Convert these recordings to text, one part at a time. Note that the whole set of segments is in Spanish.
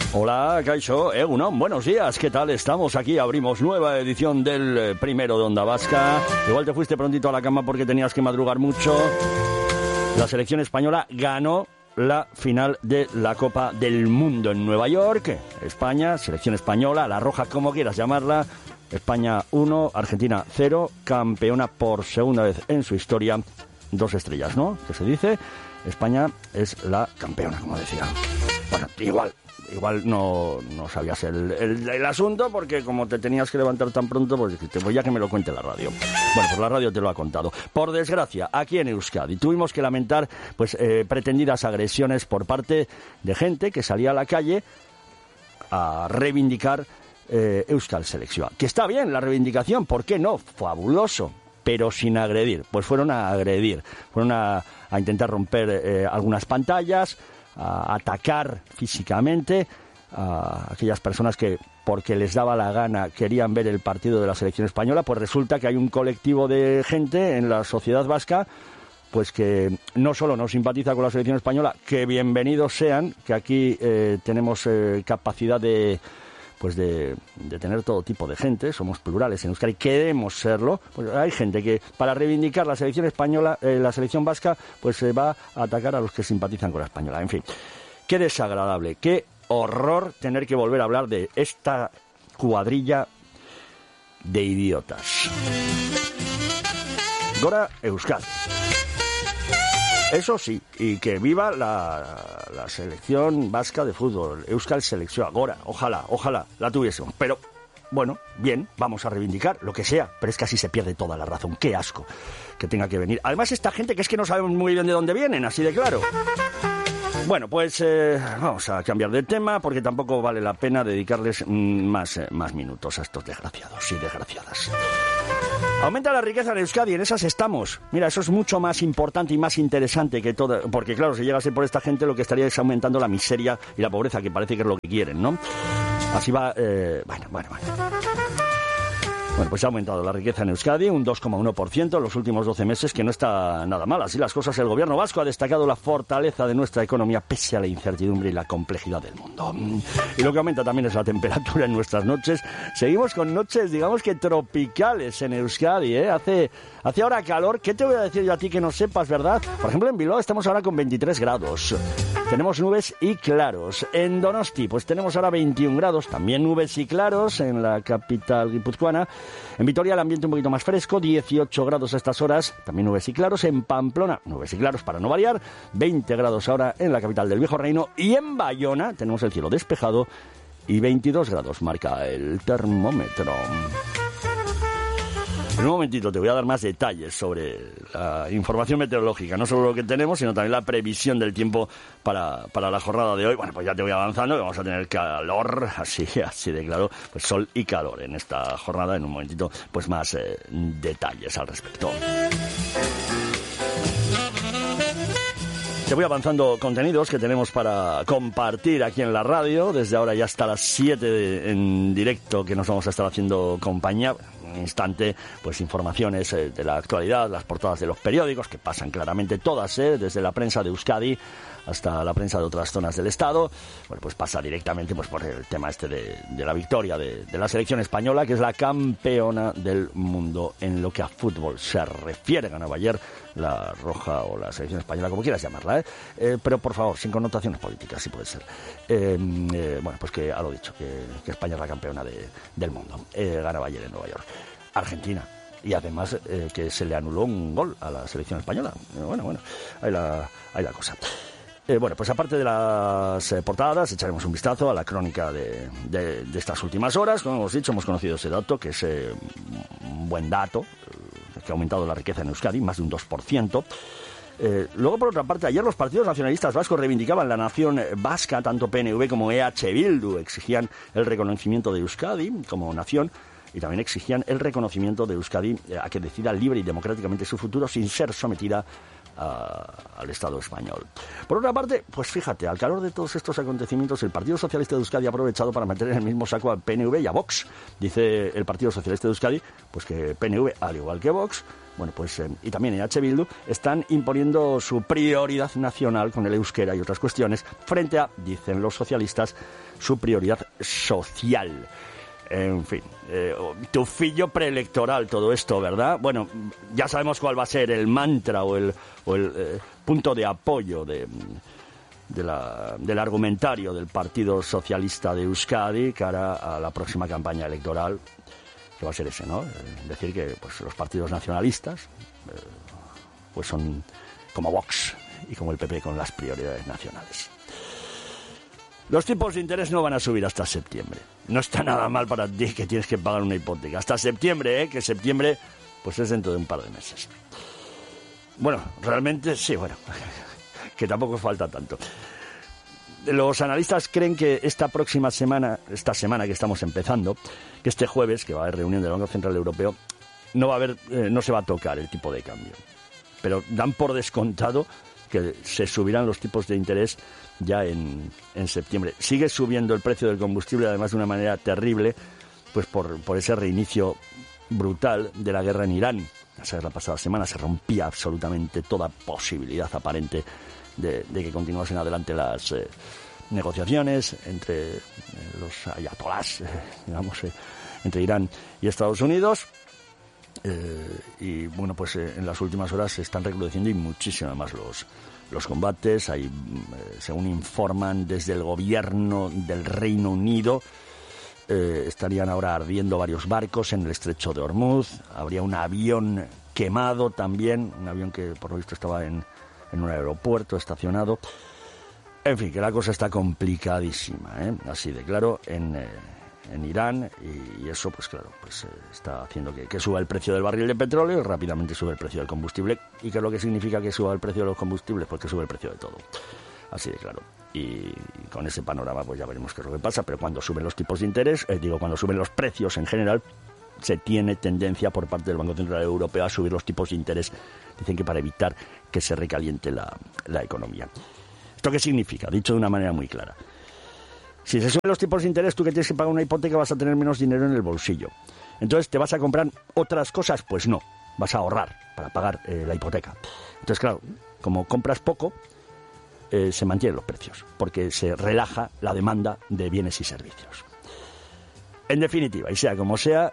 Hola, Kaixo, Egunon, buenos días, ¿qué tal? Estamos aquí, abrimos nueva edición del primero de Onda Vasca. Igual te fuiste prontito a la cama porque tenías que madrugar mucho. La selección española ganó la final de la Copa del Mundo en Nueva York. España, selección española, la roja, como quieras llamarla. España 1, Argentina 0, campeona por segunda vez en su historia. 2 estrellas, ¿no? ¿Qué se dice? España es la campeona, como decía. Bueno, igual no sabías el asunto, porque como te tenías que levantar tan pronto, pues dijiste, pues ya que me lo cuente la radio. Bueno, pues la radio te lo ha contado. Por desgracia, aquí en Euskadi tuvimos que lamentar pues pretendidas agresiones por parte de gente que salía a la calle a reivindicar Euskal Selección. Que está bien la reivindicación, ¿por qué no? Fabuloso. Pero sin agredir. Pues fueron a agredir. Fueron a intentar romper algunas pantallas, a atacar físicamente a aquellas personas que, porque les daba la gana, querían ver el partido de la selección española. Pues resulta que hay un colectivo de gente en la sociedad vasca pues que no solo no simpatiza con la selección española, que bienvenidos sean, que aquí tenemos capacidad de tener todo tipo de gente, somos plurales en Euskadi, queremos serlo. Pues hay gente que para reivindicar la selección española, la selección vasca, pues se va a atacar a los que simpatizan con la española. En fin, qué desagradable, qué horror tener que volver a hablar de esta cuadrilla de idiotas. Gora Euskadi. Eso sí, y que viva la selección vasca de fútbol, Euskal Selección, agora, ojalá la tuviésemos. Pero, bueno, bien, vamos a reivindicar lo que sea, pero es que así se pierde toda la razón. Qué asco que tenga que venir. Además, esta gente que es que no sabemos muy bien de dónde vienen, así de claro. Bueno, pues vamos a cambiar de tema, porque tampoco vale la pena dedicarles más minutos a estos desgraciados y desgraciadas. Aumenta la riqueza en Euskadi, en esas estamos. Mira, eso es mucho más importante y más interesante que todo, porque claro, si llegase por esta gente lo que estaría es aumentando la miseria y la pobreza, que parece que es lo que quieren, ¿no? Así va, Bueno, pues ha aumentado la riqueza en Euskadi un 2,1% en los últimos 12 meses, que no está nada mal. Así las cosas, el gobierno vasco ha destacado la fortaleza de nuestra economía pese a la incertidumbre y la complejidad del mundo. Y lo que aumenta también es la temperatura en nuestras noches. Seguimos con noches, digamos que tropicales en Euskadi, ¿eh? Hace ahora calor. ¿Qué te voy a decir yo a ti que no sepas, verdad? Por ejemplo, en Bilbao estamos ahora con 23 grados. Tenemos nubes y claros. En Donosti, pues tenemos ahora 21 grados, también nubes y claros en la capital guipuzcoana. En Vitoria el ambiente un poquito más fresco, 18 grados a estas horas, también nubes y claros. En Pamplona, nubes y claros para no variar, 20 grados ahora en la capital del Viejo Reino. Y en Bayona tenemos el cielo despejado y 22 grados marca el termómetro. En un momentito te voy a dar más detalles sobre la información meteorológica, no solo lo que tenemos, sino también la previsión del tiempo para la jornada de hoy. Bueno, pues ya te voy avanzando, que vamos a tener calor, así de claro, pues sol y calor en esta jornada. En un momentito, pues más detalles al respecto. Te voy avanzando contenidos que tenemos para compartir aquí en la radio, desde ahora ya hasta las 7 en directo, que nos vamos a estar haciendo compañía. Un instante, pues informaciones de la actualidad, las portadas de los periódicos, que pasan claramente todas, desde la prensa de Euskadi hasta la prensa de otras zonas del Estado. Bueno, pues pasa directamente pues por el tema este de la victoria de la selección española, que es la campeona del mundo en lo que a fútbol se refiere. Ganaba ayer la roja o la selección española, como quieras llamarla, pero por favor, sin connotaciones políticas, si puede ser. Bueno, pues que a lo dicho, que España es la campeona del mundo. Ganaba ayer en Nueva York. Argentina. Y además que se le anuló un gol a la selección española. Bueno, ahí la cosa. Bueno, pues aparte de las portadas, echaremos un vistazo a la crónica de estas últimas horas. Como hemos dicho, hemos conocido ese dato, que es un buen dato, que ha aumentado la riqueza en Euskadi, más de un 2%. Luego, por otra parte, ayer los partidos nacionalistas vascos reivindicaban la nación vasca, tanto PNV como EH Bildu exigían el reconocimiento de Euskadi como nación, y también exigían el reconocimiento de Euskadi a que decida libre y democráticamente su futuro sin ser sometida al Estado español. Por otra parte, pues fíjate, al calor de todos estos acontecimientos, el Partido Socialista de Euskadi ha aprovechado para meter en el mismo saco al PNV y a Vox. Dice el Partido Socialista de Euskadi pues que PNV, al igual que Vox, bueno, pues y también EH Bildu, están imponiendo su prioridad nacional con el euskera y otras cuestiones frente a, dicen los socialistas, su prioridad social. En fin, tufillo preelectoral todo esto, ¿verdad? Bueno, ya sabemos cuál va a ser el mantra o el punto de apoyo del argumentario del Partido Socialista de Euskadi cara a la próxima campaña electoral, que va a ser ese, ¿no? Decir que pues, los partidos nacionalistas pues son como Vox y como el PP con las prioridades nacionales. Los tipos de interés no van a subir hasta septiembre. No está nada mal para ti que tienes que pagar una hipoteca. Hasta septiembre, que septiembre pues es dentro de un par de meses. Bueno, realmente sí, bueno, que tampoco falta tanto. Los analistas creen que esta semana que estamos empezando, que este jueves, que va a haber reunión del Banco Central Europeo, no se va a tocar el tipo de cambio. Pero dan por descontado que se subirán los tipos de interés ya en septiembre. Sigue subiendo el precio del combustible, además de una manera terrible, pues por ese reinicio brutal de la guerra en Irán. La pasada semana se rompía absolutamente toda posibilidad aparente de que continuasen adelante las negociaciones entre los ayatolás, entre Irán y Estados Unidos. Y bueno, pues en las últimas horas se están recrudeciendo y muchísimo más los combates. Hay, según informan desde el gobierno del Reino Unido, estarían ahora ardiendo varios barcos en el estrecho de Hormuz. Habría un avión quemado también, un avión que por lo visto estaba en un aeropuerto estacionado. En fin, que la cosa está complicadísima, así de claro, en Irán, y eso pues claro, pues está haciendo que suba el precio del barril de petróleo y rápidamente sube el precio del combustible. ¿Y qué es lo que significa que suba el precio de los combustibles? Pues que sube el precio de todo, así de claro. Y con ese panorama pues ya veremos qué es lo que pasa, pero cuando suben los tipos de interés, cuando suben los precios en general, se tiene tendencia por parte del Banco Central Europeo a subir los tipos de interés, dicen que para evitar que se recaliente la economía. ¿Esto qué significa? Dicho de una manera muy clara. Si se suben los tipos de interés, tú que tienes que pagar una hipoteca vas a tener menos dinero en el bolsillo. Entonces, ¿te vas a comprar otras cosas? Pues no, vas a ahorrar para pagar la hipoteca. Entonces, claro, como compras poco, se mantienen los precios, porque se relaja la demanda de bienes y servicios. En definitiva, y sea como sea,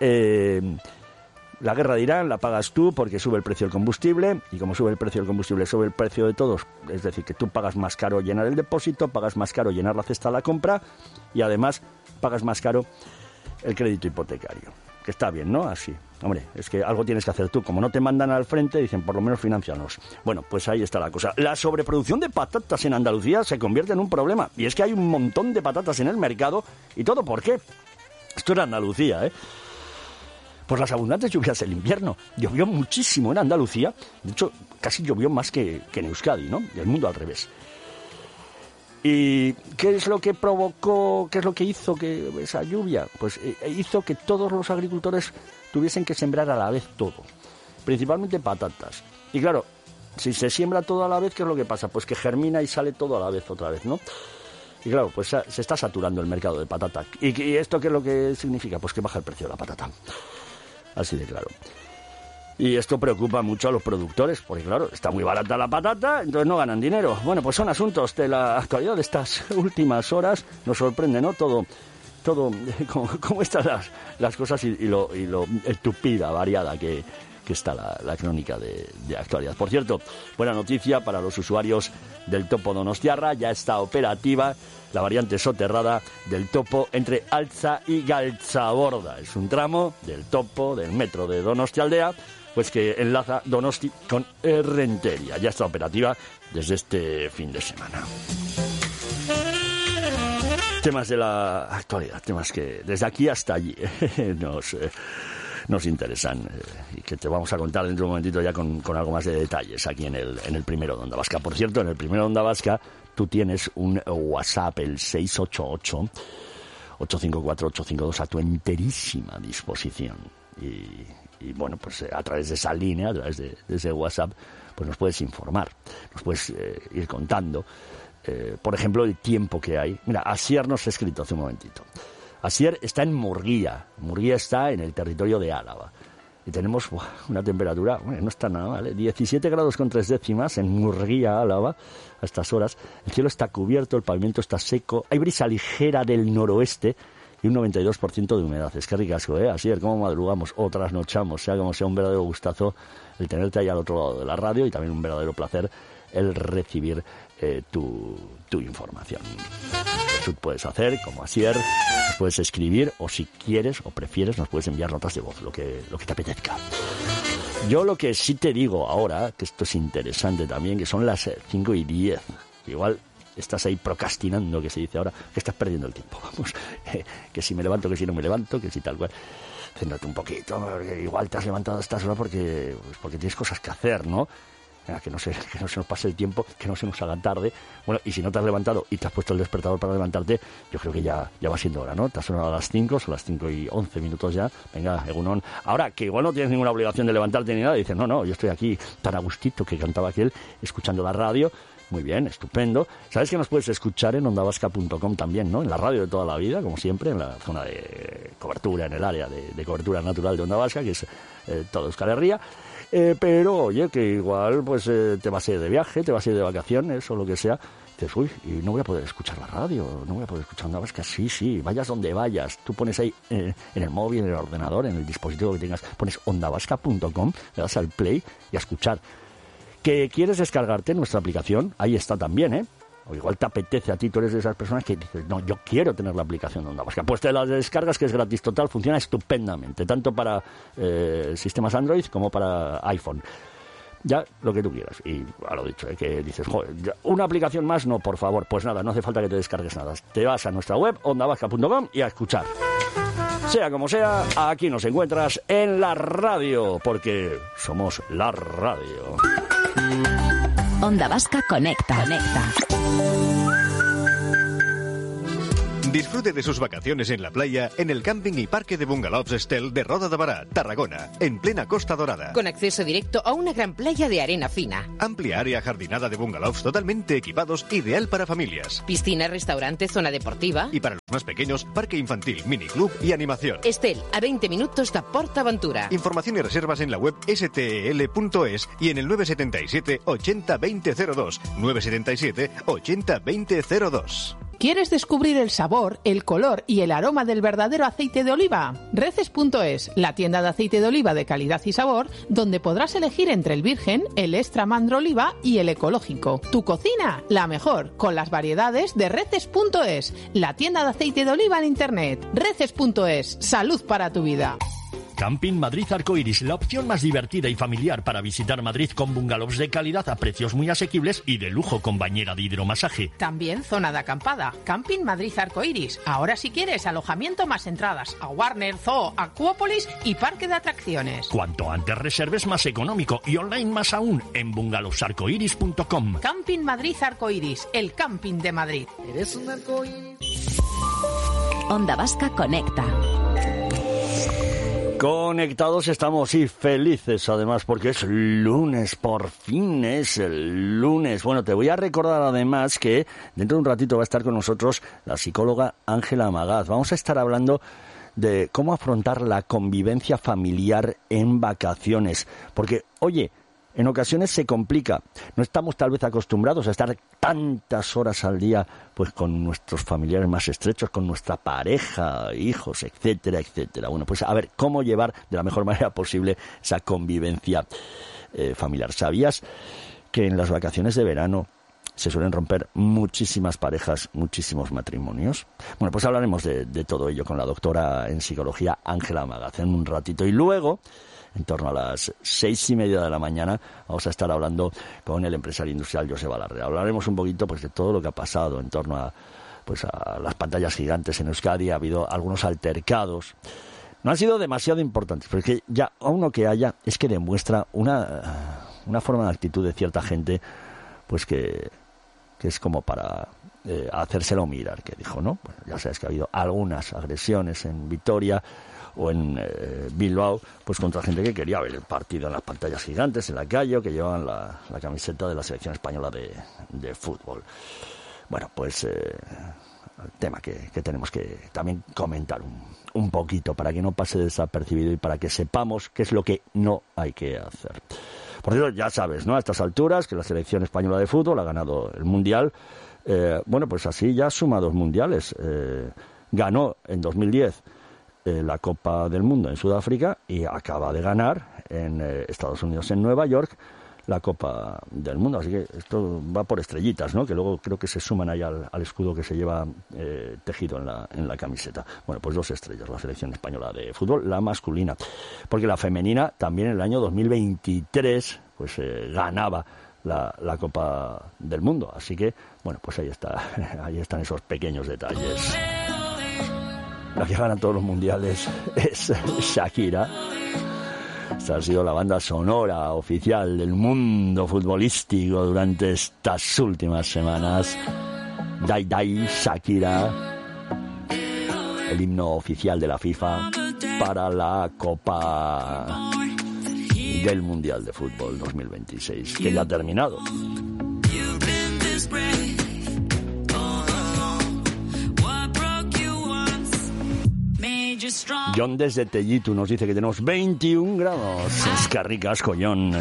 la guerra de Irán la pagas tú porque sube el precio del combustible, y como sube el precio del combustible, sube el precio de todos. Es decir, que tú pagas más caro llenar el depósito, pagas más caro llenar la cesta de la compra, y además pagas más caro el crédito hipotecario. Que está bien, ¿no? Así. Hombre, es que algo tienes que hacer tú. Como no te mandan al frente, dicen, por lo menos financianos. Bueno, pues ahí está la cosa. La sobreproducción de patatas en Andalucía se convierte en un problema. Y es que hay un montón de patatas en el mercado. ¿Y todo por qué? Esto era Andalucía, Pues las abundantes lluvias del invierno. Llovió muchísimo en Andalucía. De hecho, casi llovió más que en Euskadi, ¿no? Y el mundo al revés. ¿Y qué es lo que provocó, qué es lo que hizo que esa lluvia? Pues hizo que todos los agricultores tuviesen que sembrar a la vez todo. Principalmente patatas. Y claro, si se siembra todo a la vez, ¿qué es lo que pasa? Pues que germina y sale todo a la vez otra vez, ¿no? Y claro, pues se está saturando el mercado de patata. ¿Y esto qué es lo que significa? Pues que baja el precio de la patata. Así de claro. Y esto preocupa mucho a los productores, porque claro, está muy barata la patata, entonces no ganan dinero. Bueno, pues son asuntos de la actualidad de estas últimas horas. Nos sorprende, ¿no? Todo cómo están las cosas y lo estúpida, variada que está la crónica de actualidad. Por cierto, buena noticia para los usuarios del Topo Donostiarra, ya está operativa la variante soterrada del Topo entre Altza y Galtzaborda. Es un tramo del Topo, del metro de Donostialdea, pues que enlaza Donosti con Errenteria. Ya está operativa desde este fin de semana. Temas de la actualidad, temas que desde aquí hasta allí nos interesan y que te vamos a contar dentro de un momentito ya con algo más de detalles aquí en el primero de Onda Vasca. Por cierto, en el primero de Onda Vasca tú tienes un WhatsApp, el 688-854-852, a tu enterísima disposición. Y bueno, pues a través de esa línea, a través de ese WhatsApp, pues nos puedes informar, nos puedes ir contando, por ejemplo, el tiempo que hay. Mira, Asier nos ha escrito hace un momentito. Asier está en Murguía. Murguía está en el territorio de Álava. Y tenemos una temperatura, bueno, no está nada mal, 17 grados con 3 décimas en Murguía, Álava, a estas horas. El cielo está cubierto, el pavimento está seco, hay brisa ligera del noroeste y un 92% de humedad. Es que ricasco, Así es como madrugamos o trasnochamos, sea como sea, un verdadero gustazo el tenerte ahí al otro lado de la radio y también un verdadero placer el recibir tu información. Tú puedes hacer como Asier, nos puedes escribir o si quieres o prefieres nos puedes enviar notas de voz, lo que te apetezca. Yo lo que sí te digo ahora, que esto es interesante también, que son las 5:10. Igual estás ahí procrastinando, que se dice ahora, que estás perdiendo el tiempo. Vamos, que si me levanto, que si no me levanto, que si tal cual. Céntrate un poquito, porque igual te has levantado a estas horas porque tienes cosas que hacer, ¿no? Que no se nos pase el tiempo, que no se nos haga tarde. Bueno, y si no te has levantado y te has puesto el despertador para levantarte, yo creo que ya va siendo hora, ¿no? Te has sonado a las 5, son las 5:11 ya. Venga, Egunon. Ahora, que igual no tienes ninguna obligación de levantarte ni nada, dices, no, yo estoy aquí tan a gustito que cantaba aquel, escuchando la radio. Muy bien, estupendo. ¿Sabes que nos puedes escuchar en ondavasca.com también, ¿no? En la radio de toda la vida, como siempre, en la zona de cobertura, en el área de cobertura natural de Onda Vasca, que es toda Euskal Herria. Pero, oye, que igual pues te vas a ir de viaje, te vas a ir de vacaciones o lo que sea. Dices, uy, y no voy a poder escuchar la radio, no voy a poder escuchar Onda Vasca. Sí, vayas donde vayas. Tú pones ahí en el móvil, en el ordenador, en el dispositivo que tengas, pones ondavasca.com, le das al play y a escuchar. ¿Que quieres descargarte nuestra aplicación? Ahí está también, ¿eh? O igual te apetece a ti, tú eres de esas personas que dices, no, yo quiero tener la aplicación de Onda Vasca. Pues te la descargas, que es gratis total, funciona estupendamente, tanto para sistemas Android como para iPhone. Ya, lo que tú quieras. Y a lo dicho, que dices, joder, una aplicación más, no, por favor. Pues nada, no hace falta que te descargues nada. Te vas a nuestra web, ondavasca.com, y a escuchar. Sea como sea, aquí nos encuentras en la radio, porque somos la radio. Onda Vasca Conecta. Disfrute de sus vacaciones en la playa en el camping y parque de bungalows Estel de Roda de Bará, Tarragona, en plena Costa Dorada. Con acceso directo a una gran playa de arena fina. Amplia área jardinada de bungalows totalmente equipados, ideal para familias. Piscina, restaurante, zona deportiva. Y para los más pequeños, parque infantil, miniclub y animación. Estel, a 20 minutos de PortAventura. Información y reservas en la web stel.es y en el 977 80 2002. 977 80 2002. ¿Quieres descubrir el sabor, el color y el aroma del verdadero aceite de oliva? Reces.es, la tienda de aceite de oliva de calidad y sabor, donde podrás elegir entre el virgen, el extra mandro oliva y el ecológico. Tu cocina, la mejor, con las variedades de Reces.es, la tienda de aceite de oliva en internet. Reces.es, salud para tu vida. Camping Madrid Arcoiris, la opción más divertida y familiar para visitar Madrid, con bungalows de calidad a precios muy asequibles y de lujo con bañera de hidromasaje. También zona de acampada. Camping Madrid Arcoiris. Ahora si quieres alojamiento más entradas a Warner, Zoo, Acuópolis y parque de atracciones. Cuanto antes reserves, más económico, y online más aún en bungalowsarcoiris.com. Camping Madrid Arcoiris, el camping de Madrid. Eres un arcoíris. Onda Vasca Conecta. Conectados estamos y felices además porque es lunes, por fin es el lunes. Bueno, te voy a recordar además que dentro de un ratito va a estar con nosotros la psicóloga Ángela Magaz. Vamos a estar hablando de cómo afrontar la convivencia familiar en vacaciones. Porque, oye, en ocasiones se complica. No estamos tal vez acostumbrados a estar tantas horas al día pues con nuestros familiares más estrechos, con nuestra pareja, hijos, etcétera, etcétera. Bueno, pues a ver cómo llevar de la mejor manera posible esa convivencia familiar. ¿Sabías que en las vacaciones de verano se suelen romper muchísimas parejas, muchísimos matrimonios? Bueno, pues hablaremos de todo ello con la doctora en psicología Ángela Magaz en un ratito. Y luego, en torno a las 6:30 de la mañana, vamos a estar hablando con el empresario industrial Joseba Larrea. Hablaremos un poquito pues de todo lo que ha pasado en torno a las pantallas gigantes en Euskadi. Ha habido algunos altercados. No han sido demasiado importantes, pero es que ya a uno que haya es que demuestra una forma de actitud de cierta gente pues que es como para hacérselo mirar, que dijo, ¿no? Bueno, ya sabes que ha habido algunas agresiones en Vitoria o en Bilbao, pues contra gente que quería ver el partido en las pantallas gigantes, en la calle, o que llevaban la camiseta de la selección española de fútbol. Bueno, pues tema que tenemos que también comentar un poquito para que no pase desapercibido y para que sepamos qué es lo que no hay que hacer. Por cierto, ya sabes, ¿no? A estas alturas que la selección española de fútbol ha ganado el Mundial. Bueno, pues así ya suma 2 mundiales. Ganó en 2010 la Copa del Mundo en Sudáfrica y acaba de ganar en Estados Unidos, en Nueva York, la Copa del Mundo. Así que esto va por estrellitas, ¿no? Que luego creo que se suman ahí al escudo que se lleva tejido en la camiseta. Bueno, pues 2 estrellas, la selección española de fútbol, la masculina. Porque la femenina también en el año 2023 pues ganaba la Copa del Mundo. Así que, bueno, pues ahí están esos pequeños detalles. La que gana todos los mundiales es Shakira. Esta ha sido la banda sonora oficial del mundo futbolístico durante estas últimas semanas. Dai Dai, Shakira, el himno oficial de la FIFA para la Copa del Mundial de Fútbol 2026, que ya ha terminado. John desde Tellitu nos dice que tenemos 21 grados. Es que ricasco, John.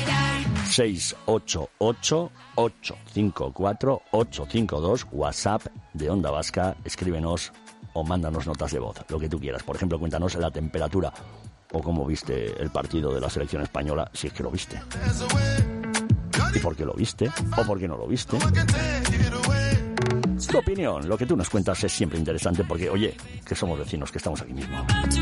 688-854-852, WhatsApp de Onda Vasca. Escríbenos o mándanos notas de voz, lo que tú quieras. Por ejemplo, cuéntanos la temperatura o cómo viste el partido de la selección española, si es que lo viste. ¿Y por qué lo viste? ¿O por qué no lo viste? Tu opinión, lo que tú nos cuentas es siempre interesante porque, oye, que somos vecinos, que estamos aquí mismo.